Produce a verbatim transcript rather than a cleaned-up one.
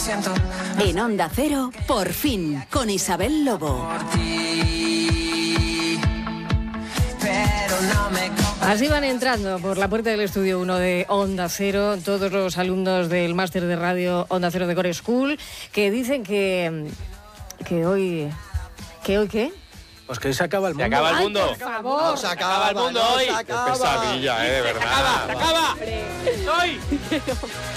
siento. En Onda Cero, por fin, con Isabel Lobo. Por ti, pero no me Así van entrando por la puerta del estudio uno de Onda Cero todos los alumnos del máster de radio Onda Cero de Core School, que dicen que que hoy ¿que hoy qué? Pues que hoy se acaba el mundo. Se acaba el mundo. Ay, por favor. No, se acaba el mundo no, hoy. se acaba. Qué pesadilla, eh, de verdad. Se acaba, se acaba. Hoy.